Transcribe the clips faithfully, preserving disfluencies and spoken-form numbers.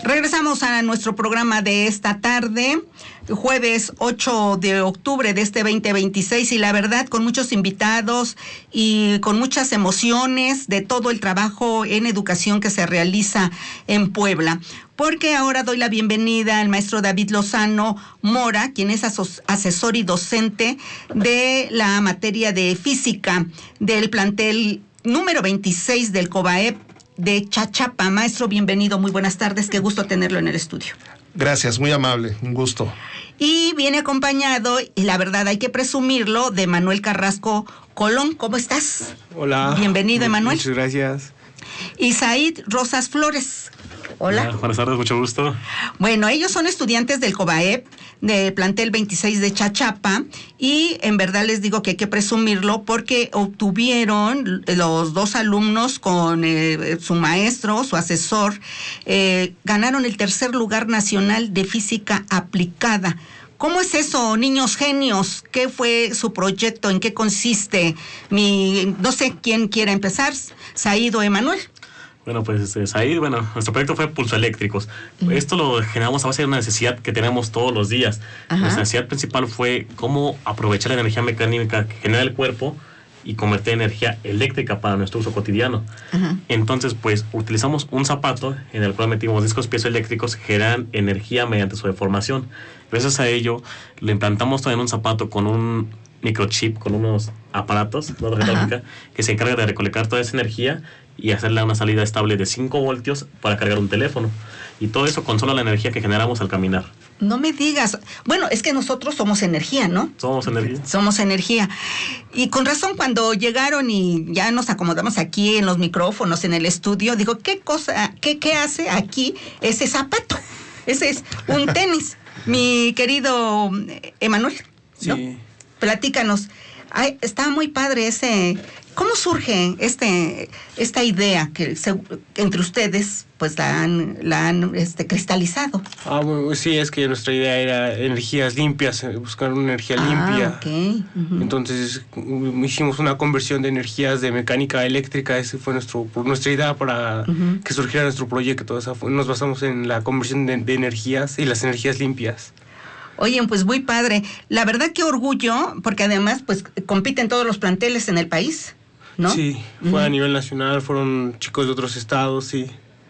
Regresamos a nuestro programa de esta tarde, jueves ocho de octubre de este veinte veintiséis, y la verdad con muchos invitados y con muchas emociones de todo el trabajo en educación que se realiza en Puebla. Porque ahora doy la bienvenida al maestro David Lozano Mora, quien es aso- asesor y docente de la materia de física del plantel número veintiséis del COBAEP de Chachapa. Maestro, bienvenido, muy buenas tardes, qué gusto tenerlo en el estudio. Gracias, muy amable, un gusto. Y viene acompañado, y la verdad hay que presumirlo, de Emanuel Carrasco Colón. ¿Cómo estás? Hola. Bienvenido, Emanuel. Muchas gracias. Y Said Rosas Flores. Hola. Hola. Buenas tardes, mucho gusto. Bueno, ellos son estudiantes del COBAEP, del plantel veintiséis de Chachapa, y en verdad les digo que hay que presumirlo porque obtuvieron los dos alumnos con eh, su maestro, su asesor, eh, ganaron el tercer lugar nacional de física aplicada. ¿Cómo es eso, niños genios? ¿Qué fue su proyecto? ¿En qué consiste? Mi, no sé quién quiera empezar, Said o Emanuel. Bueno, pues este, Said, bueno, nuestro proyecto fue pulsoeléctricos. Uh-huh. Esto lo generamos a base de una necesidad que tenemos todos los días. Uh-huh. Nuestra necesidad principal fue cómo aprovechar la energía mecánica que genera el cuerpo y convertir en energía eléctrica para nuestro uso cotidiano. Uh-huh. Entonces, pues, utilizamos un zapato en el cual metimos discos piezoeléctricos que generan energía mediante su deformación. Gracias a ello, lo implantamos todo en un zapato con un microchip, con unos aparatos, una tarjeta gráfica, que se encarga de recolectar toda esa energía y hacerle una salida estable de cinco voltios para cargar un teléfono. Y todo eso con solo la energía que generamos al caminar. No me digas. Bueno, es que nosotros somos energía, ¿no? Somos energía. Somos energía. Y con razón, cuando llegaron y ya nos acomodamos aquí en los micrófonos, en el estudio, digo, ¿qué cosa, qué, qué hace aquí ese zapato? Ese es un tenis. Mi querido Emanuel, ¿no? Sí. Platícanos. Ay, está muy padre ese. ¿Cómo surge este esta idea que se, entre ustedes pues la han, la han este, cristalizado? Ah, bueno, sí, es que nuestra idea era energías limpias, buscar una energía ah, limpia. Okay. Uh-huh. Entonces hicimos una conversión de energías de mecánica a eléctrica. Esa fue nuestro, nuestra idea para uh-huh. que surgiera nuestro proyecto. O sea, nos basamos en la conversión de, de energías y las energías limpias. Oye, pues muy padre. La verdad qué orgullo, porque además pues compiten todos los planteles en el país, ¿no? Sí, fue uh-huh. a nivel nacional, fueron chicos de otros estados, sí.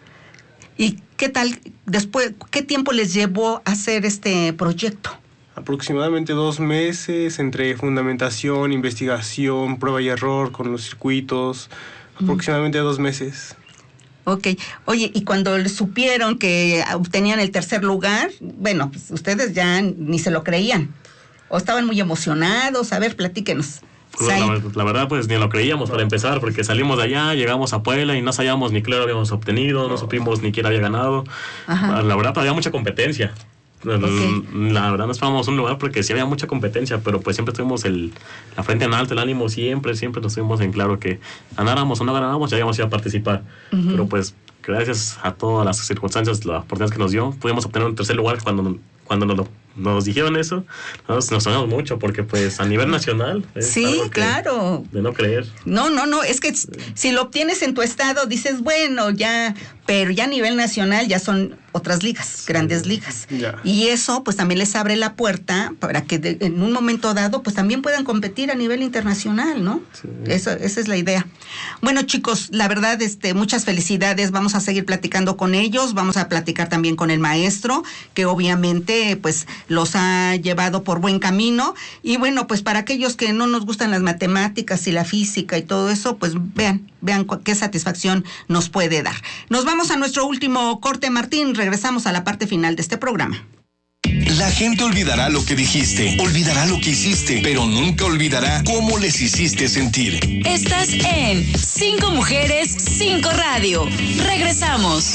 ¿Y qué tal después, qué tiempo les llevó a hacer este proyecto? Aproximadamente dos meses entre fundamentación, investigación, prueba y error con los circuitos, uh-huh. aproximadamente dos meses. Ok. Oye, y cuando supieron que obtenían el tercer lugar, bueno, pues ustedes ya ni se lo creían, o estaban muy emocionados. A ver, platíquenos. Pues la, la verdad, pues ni lo creíamos para empezar, porque salimos de allá, llegamos a Puebla y no sabíamos ni qué lo habíamos obtenido, no supimos ni quién había ganado. Ajá. La verdad, había mucha competencia. Okay. La verdad no esperábamos un lugar porque sí había mucha competencia, pero pues siempre tuvimos el, la frente en alto, el ánimo siempre, siempre nos tuvimos en claro que ganáramos o no ganáramos, ya íbamos a ir a participar. Uh-huh. Pero pues gracias a todas las circunstancias, las oportunidades que nos dio, pudimos obtener un tercer lugar cuando, cuando nos, nos dijeron eso. Nos, nos sonamos mucho porque pues a nivel nacional es sí, claro, de no creer. No, no, no, es que si lo obtienes en tu estado dices, bueno, ya, pero ya a nivel nacional ya son otras ligas, grandes ligas. Yeah. Y eso pues también les abre la puerta para que de, en un momento dado pues también puedan competir a nivel internacional, ¿no? Sí. Eso, esa es la idea. Bueno, chicos, la verdad, este, muchas felicidades. Vamos a seguir platicando con ellos, vamos a platicar también con el maestro, que obviamente pues los ha llevado por buen camino. Y bueno, pues para aquellos que no nos gustan las matemáticas y la física y todo eso, pues vean, vean qué satisfacción nos puede dar. Nos vamos a nuestro último corte, Martín. Regresamos a la parte final de este programa. La gente olvidará lo que dijiste, olvidará lo que hiciste, pero nunca olvidará cómo les hiciste sentir. Estás en Cinco Mujeres, Cinco Radio. Regresamos.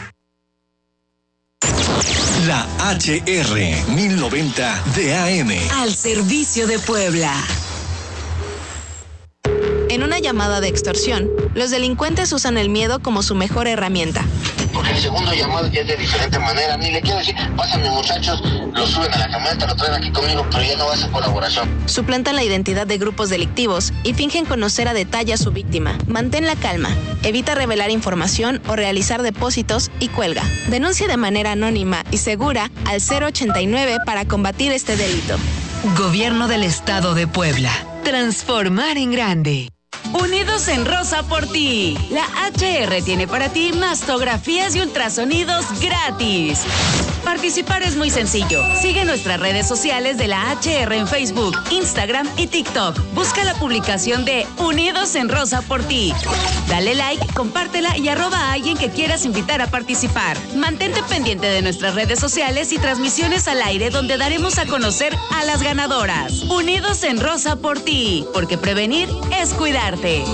La H R mil noventa de A M. Al servicio de Puebla. En una llamada de extorsión, los delincuentes usan el miedo como su mejor herramienta. porque el segundo llamado ya es de diferente manera. Ni le quiero decir, pásame muchachos, lo suben a la camioneta, lo traen aquí conmigo, pero ya no va a ser colaboración. Suplantan la identidad de grupos delictivos y fingen conocer a detalle a su víctima. Mantén la calma, evita revelar información o realizar depósitos y cuelga. Denuncia de manera anónima y segura al cero ochenta y nueve para combatir este delito. Gobierno del Estado de Puebla. Transformar en grande. Unidos en Rosa por ti. La H R tiene para ti mastografías y ultrasonidos gratis. Participar es muy sencillo. Sigue nuestras redes sociales de la H R en Facebook, Instagram y TikTok. Busca la publicación de Unidos en Rosa por ti. Dale like, compártela y arroba a alguien que quieras invitar a participar. Mantente pendiente de nuestras redes sociales y transmisiones al aire donde daremos a conocer a las ganadoras. Unidos en Rosa por ti, porque prevenir es cuidarte.